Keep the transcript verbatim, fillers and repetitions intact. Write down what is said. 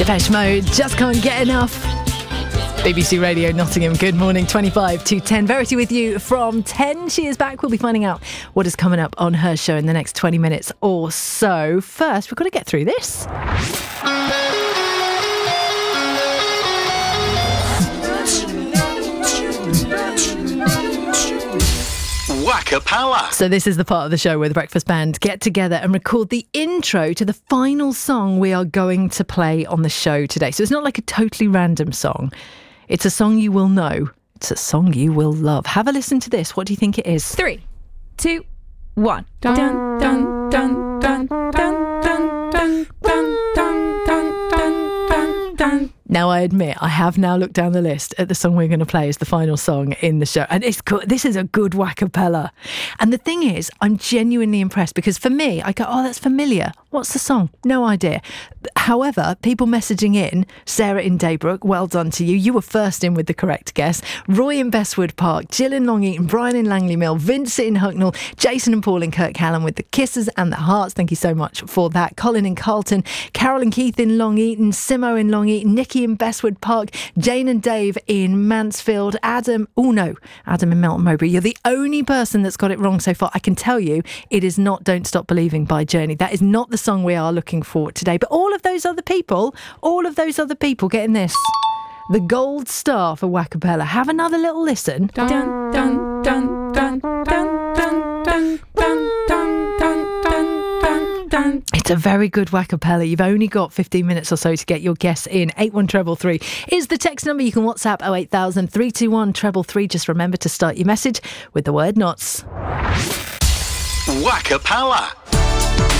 Depeche Mode, just can't get enough. B B C Radio Nottingham, good morning, twenty-five to ten. Verity with you from ten. She is back. We'll be finding out what is coming up on her show in the next twenty minutes or so. First, we've got to get through this. Wackapala. So this is the part of the show where the Breakfast Band get together and record the intro to the final song we are going to play on the show today. So it's not like a totally random song. It's a song you will know. It's a song you will love. Have a listen to this. What do you think it is? Three, two, one. Dun dun dun dun dun dun dun dun dun dun dun dun dun. Now, I admit, I have now looked down the list at the song we're going to play as the final song in the show. And it's good. This is a good wackapella. And the thing is, I'm genuinely impressed because for me, I go, oh, that's familiar. What's the song? No idea. However, people messaging in, Sarah in Daybrook, well done to you. You were first in with the correct guess. Roy in Bestwood Park, Jill in Long Eaton, Brian in Langley Mill, Vince in Hucknall, Jason and Paul in Kirkhallam with the kisses and the hearts. Thank you so much for that. Colin in Carlton, Carol and Keith in Long Eaton, Simo in Long Eaton, Nikki in Bestwood Park, Jane and Dave in Mansfield, Adam, oh no, Adam in Melton Mowbray. You're the only person that's got it wrong so far. I can tell you it is not Don't Stop Believing by Journey. That is not the song we are looking for today. But all of those other people, all of those other people getting this, the gold star for Wackapella. Have another little listen. Dun dun dun dun dun dun dun dun dun dun dun dun dun. It's a very good Wackapella. You've only got fifteen minutes or so to get your guess in. eight one three three is the text number. You can WhatsApp oh eight thousand, three two one, three three three. Just remember to start your message with the word knots. Wackapala.